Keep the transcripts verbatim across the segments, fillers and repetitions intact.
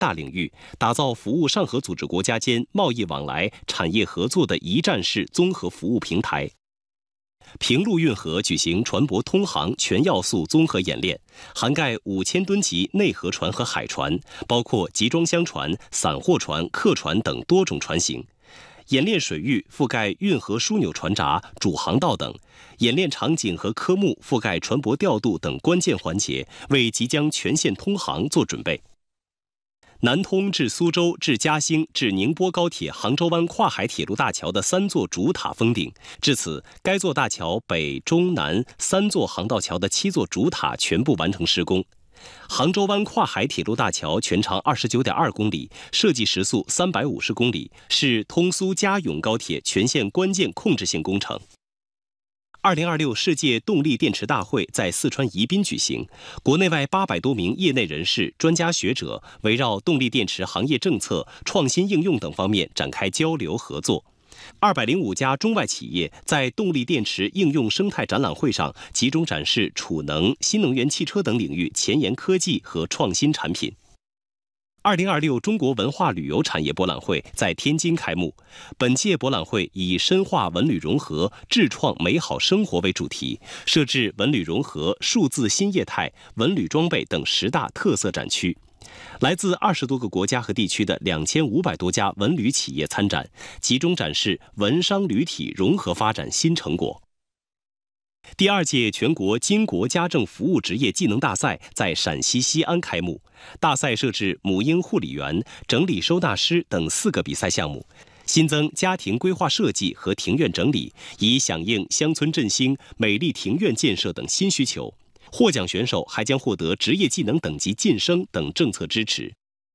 大领域，打造服务上合组织国家间贸易往来、产业合作的一站式综合服务平台。平陆运河举行船舶通航全要素综合演练，涵盖五千吨级内河船和海船，包括集装箱船、散货船、客船等多种船型。演练水域覆盖运河枢纽船闸、主航道等，演练场景和科目覆盖船舶调度等关键环节，为即将全线通航做准备。南通至苏州至嘉兴至宁波高铁杭州湾跨海铁路大桥的三座主塔封顶，至此，该座大桥北、中、南三座航道桥的七座主塔全部完成施工。杭州湾跨海铁路大桥全长 二十九点二公里，设计时速三百五十公里，是通苏嘉甬高铁全线关键控制性工程。二零二六世界动力电池大会在四川宜宾举行，国内外八百多名业内人士、专家学者围绕动力电池行业政策、创新应用等方面展开交流合作。二百零五家中外企业在动力电池应用生态展览会上集中展示储能、新能源汽车等领域前沿科技和创新产品。二零二六中国文化旅游产业博览会在天津开幕。本届博览会以深化文旅融合、智创美好生活为主题，设置文旅融合、数字新业态、文旅装备等十大特色展区。来自二十多个国家和地区的两千五百多家文旅企业参展，集中展示文商旅体融合发展新成果。第二届全国经国家政服务职业技能大赛在陕西西安开幕。大赛设置母婴护理员、整理收纳师等四个比赛项目，新增家庭规划设计和庭院整理，以响应乡村振兴、美丽庭院建设等新需求。获奖选手还将获得职业技能等级晋升等政策支持。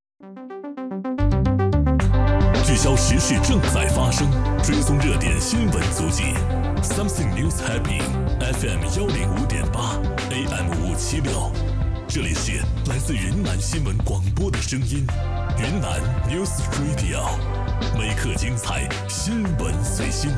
聚焦时事正在发生，追踪热点新闻足迹。Something News Happening F M 幺零五点八 A M 五七六，这里是来自云南新闻广播的声音，云南 News Radio， 每刻精彩，新闻随心。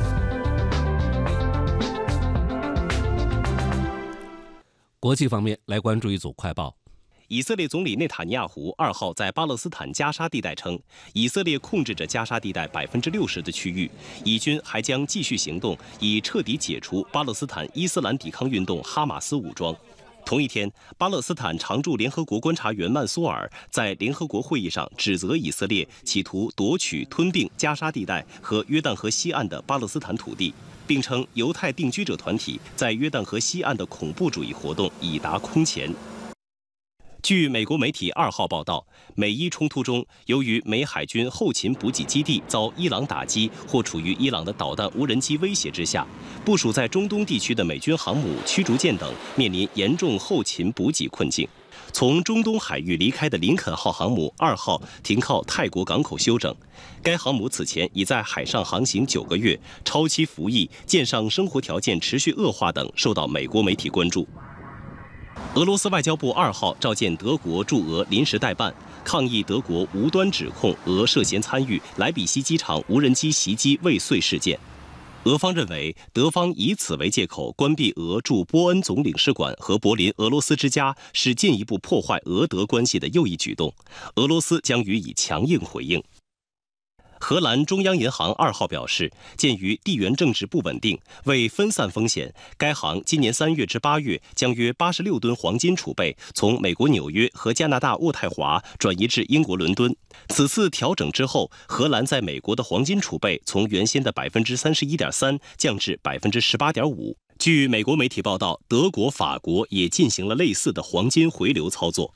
国际方面，来关注一组快报。 以色列总理内塔尼亚胡二号在巴勒斯坦加沙地带称，以色列控制着加沙地带百分之六十的区域，以军还将继续行动，以彻底解除巴勒斯坦伊斯兰抵抗运动哈马斯武装。同一天，巴勒斯坦常驻联合国观察员曼苏尔在联合国会议上指责以色列企图夺取、吞并加沙地带和约旦河西岸的巴勒斯坦土地，并称犹太定居者团体在约旦河西岸的恐怖主义活动已达空前。据美国媒体二号报道，美伊冲突中，由于美海军后勤补给基地遭伊朗打击或处于伊朗的导弹无人机威胁之下，部署在中东地区的美军航母、驱逐舰等面临严重后勤补给困境。从中东海域离开的林肯号航母二号停靠泰国港口休整。该航母此前已在海上航行九个月，超期服役、舰上生活条件持续恶化等受到美国媒体关注。俄罗斯外交部二号召见德国驻俄临时代办，抗议德国无端指控俄涉嫌参与莱比锡机场无人机袭击未遂事件。俄方认为，德方以此为借口关闭俄驻波恩总领事馆和柏林俄罗斯之家，是进一步破坏俄德关系的又一举动。俄罗斯将予以强硬回应。荷兰中央银行二号表示，鉴于地缘政治不稳定，为分散风险，该行今年三月至八月将约八十六吨黄金储备从美国纽约和加拿大渥太华转移至英国伦敦。此次调整之后，荷兰在美国的黄金储备从原先的百分之三十一点三降至百分之十八点五。据美国媒体报道，德国、法国也进行了类似的黄金回流操作。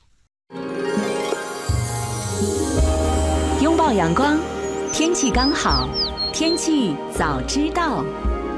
拥抱阳光，天气刚好，天气早知道。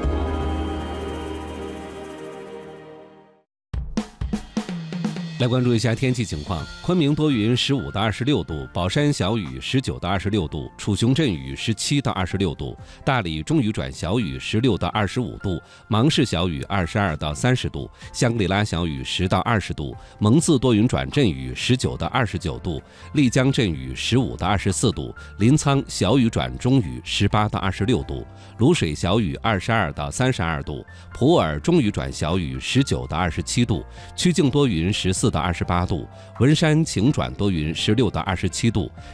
来关注一下天气情况：昆明多云，十五到二十六度；宝山小雨，十九到二十六度；楚雄阵雨，十七到二十六度；大理中雨转小雨，十六到二十五度；芒市小雨，二十二到三十度；香格里拉小雨，十到二十度；蒙自多云转阵雨，十九到二十九度；丽江阵雨，十五到二十四度；临沧小雨转中雨，十八到二十六度；卤水小雨，二十二到三十二度；普洱中雨转小雨，十九到二十七度；曲靖多云，十四到二十八度；文山晴转多云，十六到二十七度；